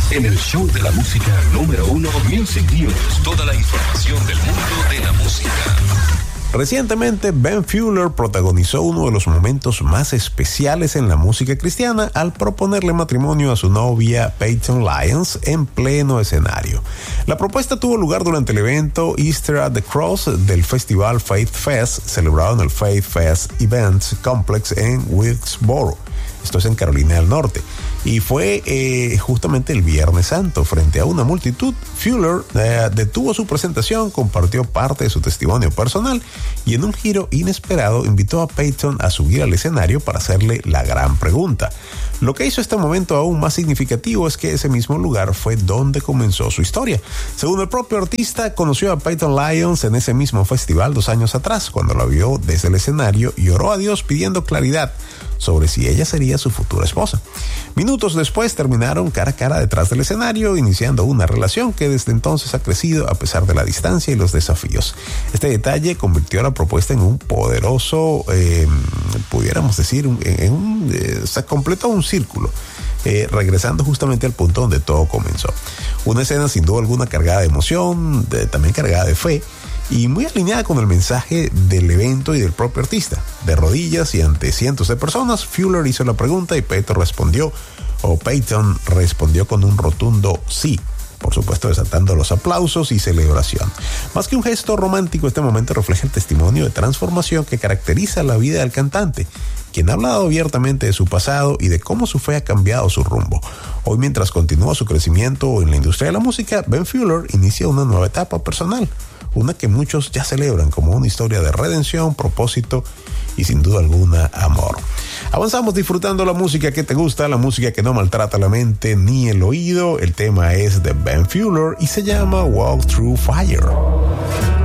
en el show de la música número 1, Music News. Toda la información del mundo de la música. Recientemente, Ben Fuller protagonizó uno de los momentos más especiales en la música cristiana al proponerle matrimonio a su novia Peyton Lyons en pleno escenario. La propuesta tuvo lugar durante el evento Easter at the Cross del festival Faith Fest, celebrado en el Faith Fest Events Complex en Wilkesboro. Esto es en Carolina del Norte. Y fue justamente el Viernes Santo. Frente a una multitud, Fuller detuvo su presentación, compartió parte de su testimonio personal y en un giro inesperado invitó a Peyton a subir al escenario para hacerle la gran pregunta. Lo que hizo este momento aún más significativo es que ese mismo lugar fue donde comenzó su historia. Según el propio artista, conoció a Peyton Lyons en ese mismo festival 2 años atrás, cuando la vio desde el escenario y oró a Dios pidiendo claridad sobre si ella sería su futura esposa. Minutos después terminaron cara a cara detrás del escenario, iniciando una relación que desde entonces ha crecido a pesar de la distancia y los desafíos. Este detalle convirtió la propuesta en un poderoso, pudiéramos decir, se completó un círculo, regresando justamente al punto donde todo comenzó. Una escena sin duda alguna cargada de emoción, también cargada de fe, y muy alineada con el mensaje del evento y del propio artista. De rodillas y ante cientos de personas, Fuller hizo la pregunta y Peyton respondió con un rotundo sí, por supuesto desatando los aplausos y celebración. Más que un gesto romántico, este momento refleja el testimonio de transformación que caracteriza la vida del cantante, quien ha hablado abiertamente de su pasado y de cómo su fe ha cambiado su rumbo. Hoy, mientras continúa su crecimiento en la industria de la música, Ben Fuller inicia una nueva etapa personal, una que muchos ya celebran como una historia de redención, propósito y sin duda alguna amor. Avanzamos disfrutando la música que te gusta, la música que no maltrata la mente ni el oído. El tema es de Ben Fuller y se llama Walk Through Fire.